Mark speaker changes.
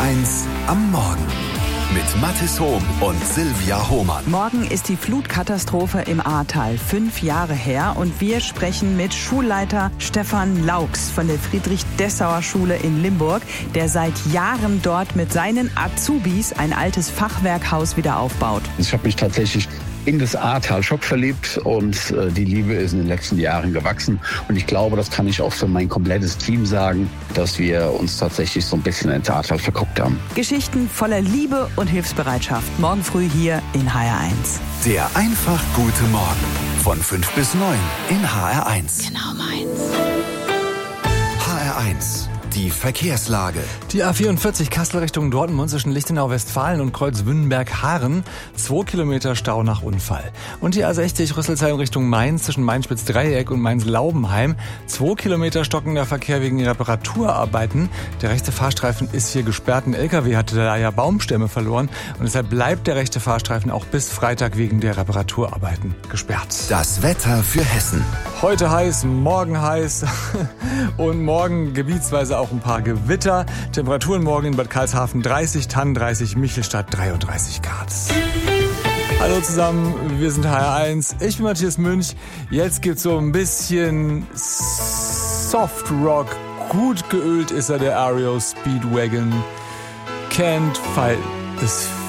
Speaker 1: HR1 am Morgen. Mit Mathis Hohm und Silvia Hohmann.
Speaker 2: Morgen ist die Flutkatastrophe im Ahrtal 5 Jahre her und wir sprechen mit Schulleiter Stefan Laux von der Friedrich-Dessauer-Schule in Limburg, der seit Jahren dort mit seinen Azubis ein altes Fachwerkhaus wieder aufbaut.
Speaker 3: Ich habe mich tatsächlich in das Ahrtal verliebt und die Liebe ist in den letzten Jahren gewachsen. Und ich glaube, das kann ich auch für mein komplettes Team sagen, dass wir uns tatsächlich so ein bisschen ins Ahrtal verguckt haben.
Speaker 2: Geschichten voller Liebe und Hilfsbereitschaft. Morgen früh hier in HR1.
Speaker 1: Der einfach gute Morgen von 5 bis 9 in HR1.
Speaker 2: Genau meins.
Speaker 1: HR1, die Verkehrslage.
Speaker 4: Die A44 Kassel Richtung Dortmund zwischen Lichtenau Westfalen und Kreuzwünnenberg-Haaren. 2 Kilometer Stau nach Unfall. Und die A60 Rüsselsheim Richtung Mainz zwischen Mainz-Spitz-Dreieck und Mainz-Laubenheim. 2 Kilometer stockender Verkehr wegen Reparaturarbeiten. Der rechte Fahrstreifen ist hier gesperrt. Ein LKW hatte da ja Baumstämme verloren. Und deshalb bleibt der rechte Fahrstreifen auch bis Freitag wegen der Reparaturarbeiten gesperrt.
Speaker 1: Das Wetter für Hessen.
Speaker 4: Heute heiß, morgen heiß und morgen gebietsweise auch ein paar Gewitter. Temperaturen morgen in Bad Karlshafen 30, Thann 30, Michelstadt 33 Grad. Hallo zusammen, wir sind HR1. Ich bin Matthias Münch. Jetzt gibt's so ein bisschen Soft Rock. Gut geölt ist er, der Ario Speedwagon. Can't fight this